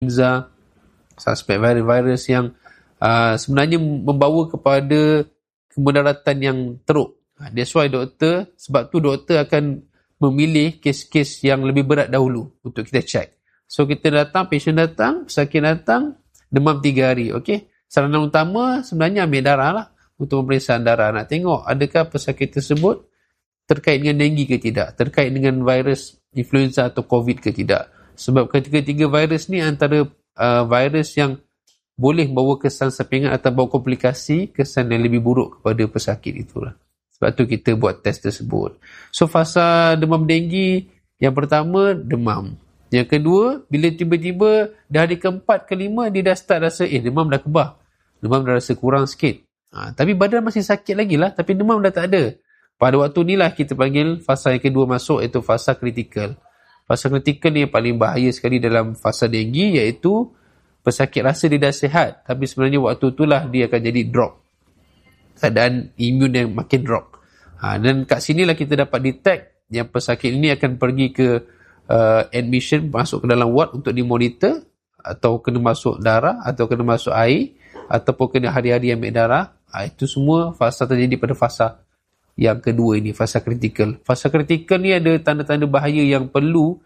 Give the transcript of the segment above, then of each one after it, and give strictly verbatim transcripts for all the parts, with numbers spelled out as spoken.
influenza, suspek virus-virus yang uh, sebenarnya membawa kepada kemudaratan yang teruk. That's why doktor, sebab tu doktor akan memilih kes-kes yang lebih berat dahulu untuk kita check. So kita datang, patient datang, pesakit datang, demam tiga hari. Okay, saranan utama sebenarnya ambil darah lah untuk pemeriksaan darah. Nak tengok adakah pesakit tersebut terkait dengan denggi ke tidak, terkait dengan virus influenza atau COVID ke tidak. Sebab ketiga-tiga virus ni antara uh, virus yang boleh bawa kesan sampingan atau bawa komplikasi, kesan yang lebih buruk kepada pesakit itulah. Sebab tu kita buat test tersebut. So fasa demam denggi, yang pertama demam. Yang kedua, bila tiba-tiba dah hari keempat, kelima dia dah start rasa eh demam dah kebah. Demam dah rasa kurang sikit. Ha, tapi badan masih sakit lagi lah, tapi demam dah tak ada. Pada waktu ni lah kita panggil fasa yang kedua masuk, iaitu fasa kritikal. Fasa kritikal ni yang paling bahaya sekali dalam fasa denggi, iaitu pesakit rasa dia dah sihat, tapi sebenarnya waktu itulah dia akan jadi drop. Keadaan imun yang makin drop. Ha, dan kat sinilah kita dapat detect yang pesakit ini akan pergi ke uh, admission, masuk ke dalam ward untuk dimonitor, atau kena masuk darah, atau kena masuk air, ataupun kena hari-hari ambil darah. Ha, itu semua fasa terjadi pada fasa yang kedua ini, fasa kritikal. Fasa kritikal ni ada tanda-tanda bahaya yang perlu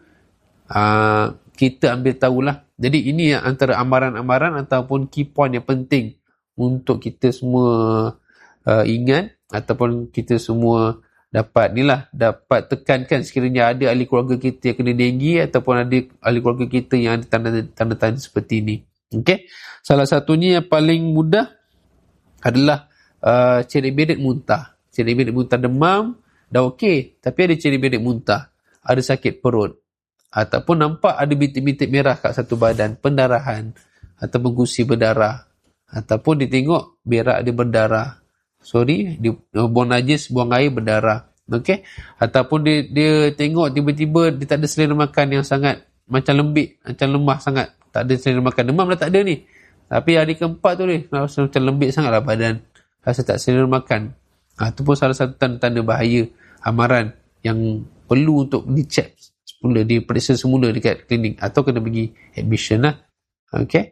uh, kita ambil tahulah. Jadi ini antara amaran-amaran ataupun key point yang penting untuk kita semua uh, ingat, ataupun kita semua dapat ni lah, dapat tekankan sekiranya ada ahli keluarga kita yang kena denggi, ataupun ada ahli keluarga kita yang ada tanda-tanda seperti ini. Okay? Salah satunya yang paling mudah adalah uh, cerit berit muntah. Cerit berit muntah, demam dah okey, tapi ada cerit berit muntah, ada sakit perut, ataupun nampak ada bintik-bintik merah kat satu badan, pendarahan, ataupun gusi berdarah, ataupun ditengok berak dia berdarah. Sorry, dia buang najis, buang air berdarah. Okey? Ataupun dia dia tengok tiba-tiba dia tak ada selera makan yang sangat macam lembik, macam lemah sangat. Tak ada selera makan. Demam dah tak ada ni. Tapi hari keempat tu ni, rasa macam lembik sangatlah badan. Rasa tak selera makan. Ha, itu pun salah satu tanda-tanda bahaya, amaran yang perlu untuk dicek semula, diperiksa semula dekat klinik, atau kena pergi admission lah. Okey?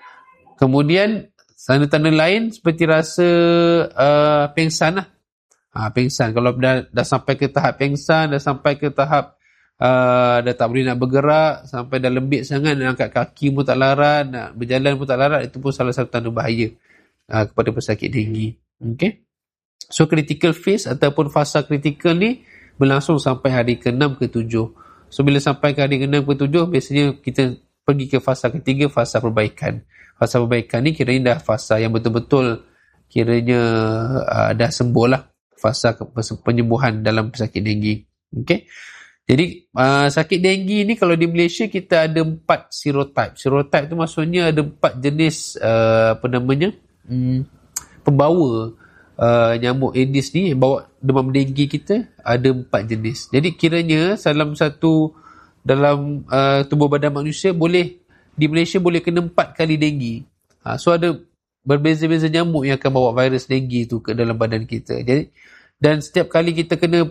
Kemudian tanda-tanda lain seperti rasa uh, pengsan lah. Ha, pengsan. Kalau dah, dah sampai ke tahap pengsan, dah sampai ke tahap uh, dah tak boleh nak bergerak, sampai dah lembik sangat, nak angkat kaki pun tak larat, nak berjalan pun tak larat, itu pun salah satu tanda bahaya uh, kepada pesakit denggi. Okay? So critical phase ataupun fasa kritikal ni berlangsung sampai hari ke enam ke tujuh. So bila sampai ke hari ke enam ke tujuh, biasanya kita pergi ke fasa ketiga, fasa perbaikan. Fasa perbaikan ni kiranya dah fasa yang betul-betul kiranya uh, dah sembuh lah, fasa penyembuhan dalam pesakit denggi. Okay? Jadi uh, sakit denggi ni kalau di Malaysia kita ada empat serotype. Serotype tu maksudnya ada empat jenis uh, apa namanya hmm, pembawa uh, nyamuk Aedes ni, yang bawa demam denggi kita, ada empat jenis. Jadi kiranya dalam satu dalam uh, tubuh badan manusia boleh, di Malaysia boleh kena empat kali denggi. Ha, so ada berbeza-beza nyamuk yang akan bawa virus denggi tu ke dalam badan kita. Jadi, dan setiap kali kita kena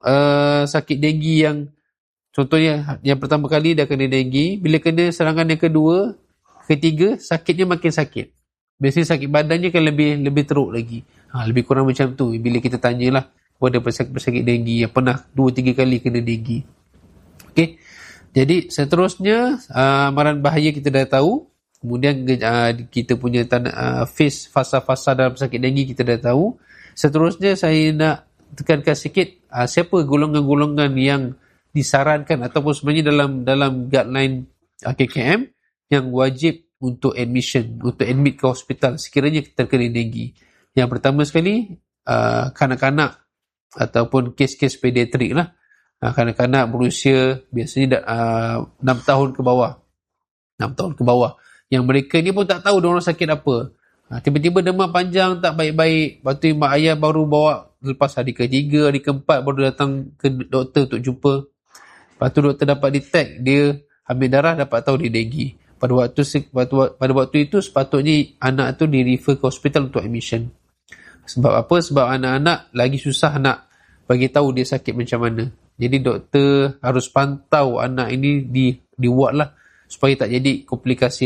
uh, sakit denggi yang, contohnya yang pertama kali dah kena denggi, bila kena serangan yang kedua, ketiga, sakitnya makin sakit. Biasanya sakit badannya kan lebih lebih teruk lagi. Ha, lebih kurang macam tu bila kita tanyalah kepada pesakit-pesakit denggi yang pernah dua tiga kali kena denggi. Okey. Jadi seterusnya uh, amaran bahaya kita dah tahu. Kemudian uh, kita punya tanda, uh, phase, fasa-fasa dalam pesakit denggi kita dah tahu. Seterusnya saya nak tekankan sikit uh, siapa golongan-golongan yang disarankan ataupun sebenarnya dalam dalam guideline uh, K K M yang wajib untuk admission, untuk admit ke hospital sekiranya terkena denggi. Yang pertama sekali uh, kanak-kanak ataupun kes-kes pediatrik lah. Uh, kanak-kanak berusia biasanya uh, enam tahun ke bawah. enam tahun ke bawah. Yang mereka ni pun tak tahu diorang sakit apa. Uh, tiba-tiba demam panjang tak baik-baik. Lepas tu mak ayah baru bawa lepas hari ketiga, hari keempat baru datang ke doktor untuk jumpa. Lepas tu doktor dapat detect dia ambil darah, dapat tahu dia denggi. Pada waktu, pada waktu itu sepatutnya anak tu di refer ke hospital untuk admission. Sebab apa? Sebab anak-anak lagi susah nak bagi tahu dia sakit macam mana. Jadi doktor harus pantau anak ini di di ward lah. supaya tak jadi komplikasi